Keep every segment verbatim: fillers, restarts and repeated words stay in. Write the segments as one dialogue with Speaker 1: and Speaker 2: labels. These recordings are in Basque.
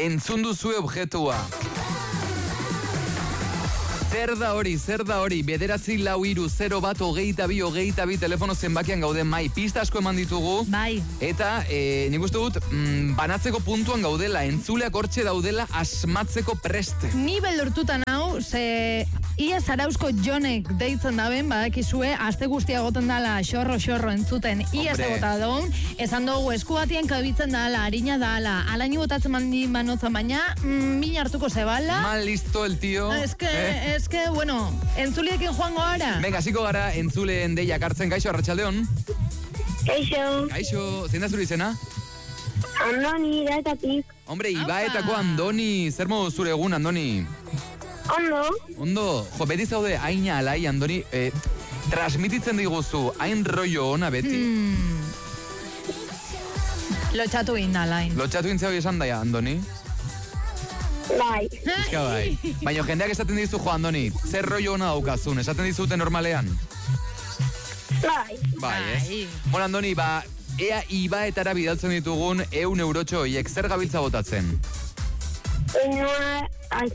Speaker 1: entzun duzue objetua. Zer da hori, zer da hori, bederatzi lau iru, zero bat, hogeita bi, hogeita bi, telefono zenbakian gauden mai, pista asko eman ditugu.
Speaker 2: Bai.
Speaker 1: Eta, e, nik uste dut, mm, banatzeko puntuan gaudela, entzuleak hortxe daudela asmatzeko preste.
Speaker 2: Ni beldurtutan hau, ze ia Zarauzko Jonek deitzen daben, badakizue, aste guztia goten dala xorro-xorro entzuten, ia
Speaker 1: Hombre.
Speaker 2: zegota daun, esan dugu esku batien kabitzen dala, harina dala, alaini botatzen mandi manotzen baina, mm, min hartuko zebala.
Speaker 1: Mal listo el tío.
Speaker 2: Es que,
Speaker 1: eh?
Speaker 2: es que, bueno, entzuliekin joango gara.
Speaker 1: Venga, hasiko gara entzuleen deiak hartzen. Kaixo, Arratsaldeon.
Speaker 3: Kaixo,
Speaker 1: Kaixo, zein da zure izena?
Speaker 3: Andoni, daetatik.
Speaker 1: Hombre,
Speaker 2: Aupa.
Speaker 1: Ibaetako Andoni, zer modu zure egun, Andoni?
Speaker 3: Ondo,
Speaker 1: Ondo, jo, beti zaude aina alai, Andoni, eh, transmititzen diguzu, hain rollo ona beti.
Speaker 2: Hmm. Lotxatu indalain.
Speaker 1: Lotxatu intzea hori esan daia, Andoni?
Speaker 3: bai.
Speaker 1: Eska bai. Baina jendeak esaten dizu, jo, Andoni, zer rollo ona daukazun, esaten dizute normalean?
Speaker 3: Bai.
Speaker 1: Bai, ez?
Speaker 2: Bai.
Speaker 1: Bueno, Andoni, ba, ea Ibaetara bidaltzen ditugun eun eurotxo horiek, zer gabiltza botatzen?
Speaker 3: Enoa, ai,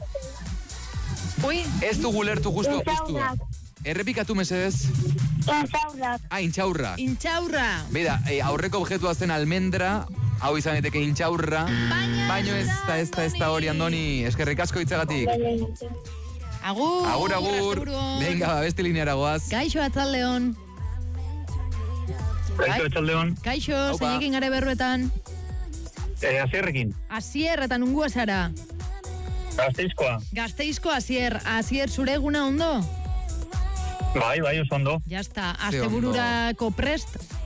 Speaker 2: Ui,
Speaker 1: Ez dugu lertu justu apustua.
Speaker 3: Intxaurrak.
Speaker 1: Errepikatu mesedez.
Speaker 3: intxaurrak.
Speaker 1: Ah, intxaurra.
Speaker 2: intxaurra.
Speaker 1: Beda, e, aurreko objetua zen almendra, hau izan daiteke intxaurra.
Speaker 2: Baina
Speaker 1: Baino ez da, ez da, ez da hori, Andoni. Eskerrik asko hitzagatik.
Speaker 2: Agur.
Speaker 1: Agur, agur.
Speaker 2: asteburuon.
Speaker 1: Venga, ba, beste lineara goaz.
Speaker 2: Kaixo atzaldeon.
Speaker 4: Kaixo, Etxaldeon.
Speaker 2: Kaixo,
Speaker 1: Aupa.
Speaker 2: zeinekin gare berruetan.
Speaker 4: Eh, azierrekin.
Speaker 2: Asier eta nungua zara.
Speaker 4: Gazteizkoa.
Speaker 2: Gazteizko Asier. Asier, zure eguna ondo?
Speaker 4: Bai, bai, oso ondo.
Speaker 2: Ya está,
Speaker 1: Ze
Speaker 2: astebururako prest.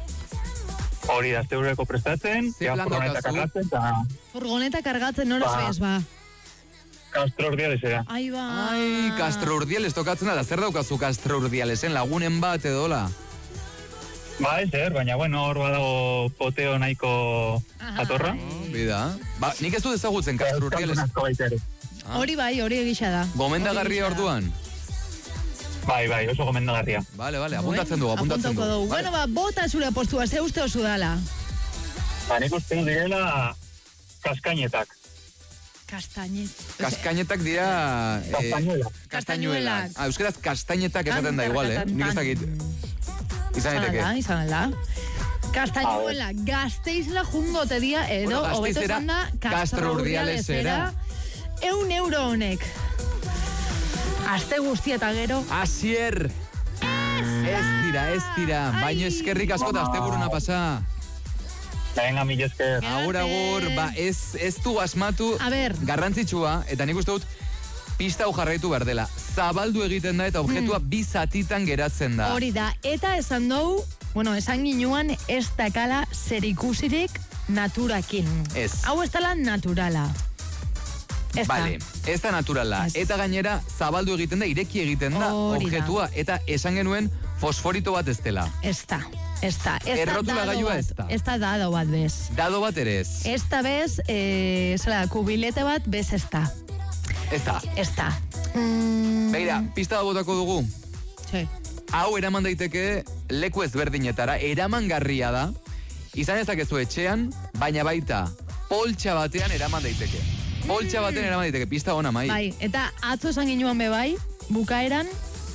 Speaker 4: Hori da, azte ureko prestatzen,
Speaker 1: Ze
Speaker 4: ja,
Speaker 1: plan
Speaker 4: furgoneta
Speaker 1: daukazu?
Speaker 4: kargatzen, eta
Speaker 2: Furgoneta kargatzen, nola
Speaker 4: Ba.
Speaker 2: zez, ba.
Speaker 4: Castro Urdialesera.
Speaker 2: Ai, ba.
Speaker 1: Ai, Castro Urdiales tokatzen da, zer daukazu Castro Urdialesen lagunen bat edola?
Speaker 4: Ba, ezer, baina, bueno, hor badago poteo nahiko
Speaker 2: Aha.
Speaker 4: atorra.
Speaker 1: Bida. Ba, nik ez dut ezagutzen Castro Urdiales.
Speaker 4: Asko baita ere.
Speaker 1: Ah.
Speaker 2: Hori bai, hori egisa da.
Speaker 1: Gomendagarria
Speaker 2: Hori egisa da.
Speaker 1: orduan.
Speaker 4: Bai, bai, oso gomendagarria.
Speaker 1: Vale, vale, apuntatzen dugu, apuntatzen
Speaker 2: Apuntatuko
Speaker 1: dugu.
Speaker 2: dugu. Bueno, ba, bota zure postua, ze uste osu dala.
Speaker 4: Ba, nik uste dut direla kaskainetak.
Speaker 2: Kastañet.
Speaker 1: Kaskainetak dira... eh,
Speaker 4: Kastañuela.
Speaker 1: Kastañuelak. Ah, euskaraz kastainetak esaten da igual, eh? Nik ez dakit. Izan
Speaker 2: Izan
Speaker 1: daiteke.
Speaker 2: alda, izan alda. Kastañuela, Gasteizla jungo te dia, edo,
Speaker 1: Bueno,
Speaker 2: hobeto
Speaker 1: Gasteizera,
Speaker 2: esan da,
Speaker 1: Castro
Speaker 2: Castro
Speaker 1: Urdialesera.
Speaker 2: Urdialesera, eun euro honek. Aste guztia eta gero.
Speaker 1: Asier! Ez dira, ez dira.
Speaker 2: Ai.
Speaker 1: Baino eskerrik asko eta asteburuna pasa.
Speaker 4: Venga, mil esker.
Speaker 2: Gero
Speaker 1: Agur,
Speaker 2: arte.
Speaker 1: agur, ba, ez, ez du asmatu
Speaker 2: A ber.
Speaker 1: garrantzitsua, eta nik uste dut, pista hau jarraitu behar dela. Zabaldu egiten da eta objetua bi zatitan geratzen da.
Speaker 2: Hori da, eta esan dugu, bueno, esan ginuan ez dakala zerikusirik naturakin.
Speaker 1: Ez.
Speaker 2: Hau ez dala naturala. Ez da.
Speaker 1: Vale, ez da naturala.
Speaker 2: Ez.
Speaker 1: Eta gainera, zabaldu egiten da, ireki egiten da
Speaker 2: Hori da.
Speaker 1: objetua. Eta esan genuen fosforito bat ez dela.
Speaker 2: Ez da, ez da. Ez da
Speaker 1: Errotula
Speaker 2: dado
Speaker 1: gailua
Speaker 2: bat,
Speaker 1: ez da.
Speaker 2: Ez da dado bat bez.
Speaker 1: Dado bat ere ez.
Speaker 2: Ez da bez, eh, zera, kubilete bat bez ez da.
Speaker 1: Ez da.
Speaker 2: Ez da. Mm,
Speaker 1: Begira, pista bat botako dugu.
Speaker 2: sí.
Speaker 1: Hau eraman daiteke leku ezberdinetara, eramangarria da. Izan ezakezu etxean, baina baita poltsa batean eraman daiteke. Poltsa batean eraman daiteke, pista ona mai.
Speaker 2: Bai, eta atzo esan ginuan be bai, bukaeran,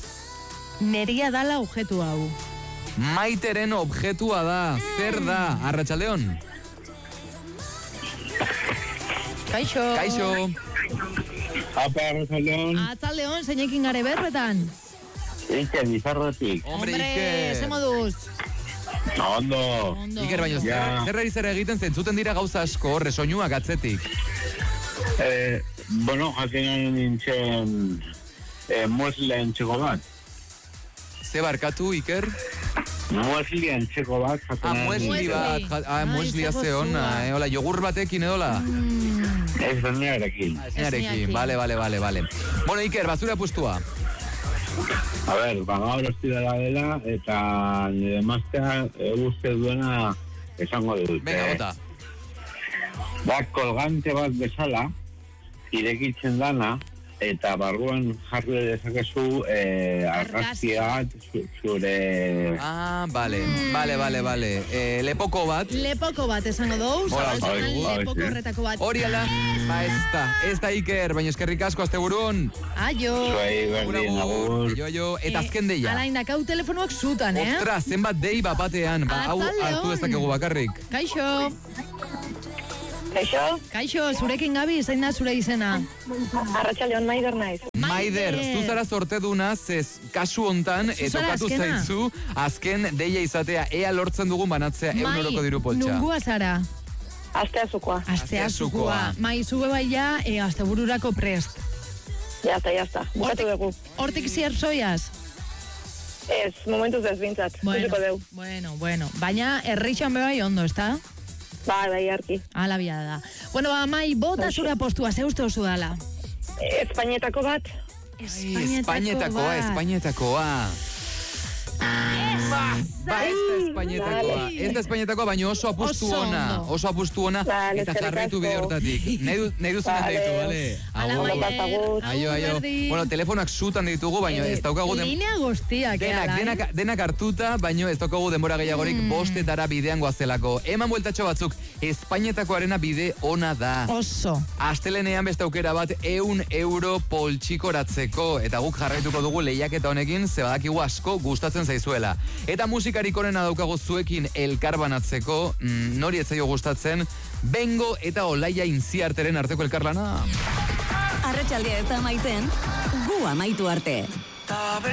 Speaker 2: neria dala objetu hau.
Speaker 1: Maiteren objetua da, zer da, Arratsaldeon?
Speaker 2: Kaixo.
Speaker 1: Kaixo.
Speaker 4: Apa, Arratsaldeon.
Speaker 2: Atzaldeon, zeinekin gare berbetan.
Speaker 4: Iker, bizarrotik.
Speaker 1: Hombre,
Speaker 2: ze
Speaker 1: Iker.
Speaker 2: moduz.
Speaker 4: Ondo.
Speaker 2: Ondo.
Speaker 1: Iker, baino,
Speaker 4: Ja.
Speaker 1: zer, zer ari zera egiten zentzuten dira gauza asko, horre, soinuak atzetik.
Speaker 4: Eh, bueno, jaten nintzen eh, muesleen txeko bat.
Speaker 1: Ze barkatu, Iker?
Speaker 4: Muesleen txeko bat.
Speaker 1: Ah,
Speaker 4: jaten
Speaker 1: muesli
Speaker 2: Muesli.
Speaker 1: bat, ja- ah,
Speaker 2: Ai,
Speaker 1: muesli
Speaker 2: ze
Speaker 1: ze ona,
Speaker 2: gozua.
Speaker 1: eh? Hola, jogur batekin edola.
Speaker 4: Ez bernearekin.
Speaker 1: Esnearekin,
Speaker 2: Esnearekin.
Speaker 1: vale, vale, vale, vale. Bueno, Iker, bazura postua.
Speaker 4: A ber, ba, gaur ostidala dela, eta nire maztea e, uste duena esango dut.
Speaker 1: Venga,
Speaker 4: eh.
Speaker 1: bota.
Speaker 4: Da, kolgante bat bezala, irekitzen dana, eta barruan jarri dezakezu eh, argazkia bat zu- zure...
Speaker 1: Ah, vale, vale, vale, vale. Eh, lepoko bat.
Speaker 2: Lepoko bat esango dugu,
Speaker 1: Hola,
Speaker 2: zabaltzenan
Speaker 4: bai,
Speaker 2: lepoko
Speaker 4: bai,
Speaker 2: horretako bat.
Speaker 1: Hori ala, ba ez da, ez da Iker, baina eskerrik asko asteburun.
Speaker 2: Aio.
Speaker 4: Zuei berdin, agur.
Speaker 1: Jo, jo, eta azken deia.
Speaker 2: Alain dakau telefonoak zutan, eh?
Speaker 1: Ostras, zenbat dei bapatean, ba, hau
Speaker 2: Arratsaldeon.
Speaker 1: hartu dezakegu bakarrik.
Speaker 2: Kaixo.
Speaker 3: Kaixo,
Speaker 2: Kaixo, zurekin gabi, zein da zure izena?
Speaker 3: arratsaldeon Maider naiz.
Speaker 1: Maider, zu zara sorteduna, zez kasu hontan,
Speaker 2: Zu zara
Speaker 1: etokatu
Speaker 2: azkena.
Speaker 1: zaitzu, azken deia izatea, ea lortzen dugun banatzea, egun euroko diru poltsa.
Speaker 2: nungua zara?
Speaker 3: Asteazukoa.
Speaker 2: Astea
Speaker 1: Asteazukoa.
Speaker 2: zukua. Mai, zube bai ja, e, astebururako prest.
Speaker 3: Ya está, ya está. Bukatu dugu.
Speaker 2: Hortik zier zoiaz?
Speaker 3: Ez, momentuz ez bintzat.
Speaker 2: Bueno,
Speaker 3: Kusiko deu.
Speaker 2: bueno, bueno. Baina, errixan bebai ondo, ezta?
Speaker 3: Bai, bai, arki.
Speaker 2: Ala bia da. Bueno, ba, Mai, bota zure apostua, ze uste oso dala?
Speaker 3: Espainetako bat.
Speaker 1: Ai, Espainetakoa, Espainetakoa. Ba, ez da Espainetakoa.
Speaker 3: Vale.
Speaker 1: Ez da Espainetakoa, baina oso apustu
Speaker 2: Oso
Speaker 1: ona.
Speaker 2: ondo.
Speaker 1: Oso apustu ona,
Speaker 3: Vale,
Speaker 1: eta
Speaker 3: eskerrik
Speaker 1: jarraitu
Speaker 3: asko.
Speaker 1: bide hortatik. Nahi du- nahi duzunen
Speaker 3: Vale.
Speaker 1: deitu, bale?
Speaker 2: Ala,
Speaker 1: Agur.
Speaker 2: Maider.
Speaker 3: Agur.
Speaker 1: Aio, aio.
Speaker 2: Berdin.
Speaker 1: Bueno, telefonak zutan ditugu, baina ez daukagu den...
Speaker 2: Linea guztiak, eh,
Speaker 1: Denak,
Speaker 2: ala, eh?
Speaker 1: denak, denak hartuta, baino ez daukagu denbora gehiagorik
Speaker 2: Mm.
Speaker 1: bostetara bidean goazelako. Eman bueltatxo batzuk, Espainetakoarena bide ona da.
Speaker 2: Oso.
Speaker 1: Astelenean beste aukera bat eun euro poltsikoratzeko. Eta guk jarraituko dugu lehiaketa honekin, ze badakigu asko gustatzen zaizuela. Eta musikarik onena daukagu zuekin elkarbanatzeko, mm, nori ez zaio gustatzen, Bengo eta Olaia Intziarteren arteko elkarlana.
Speaker 5: Arratsaldia ez da amaiten, gu amaitu arte.